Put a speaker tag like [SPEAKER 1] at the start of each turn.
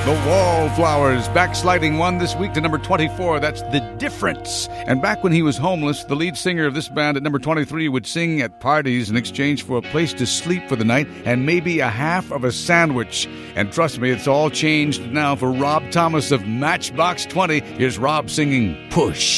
[SPEAKER 1] The Wallflowers, backsliding one this week to number 24. That's The Difference. And back when he was homeless, the lead singer of this band at number 23 would sing at parties in exchange for a place to sleep for the night and maybe a half of a sandwich. And trust me, it's all changed now for Rob Thomas of Matchbox 20. Here's Rob singing Push.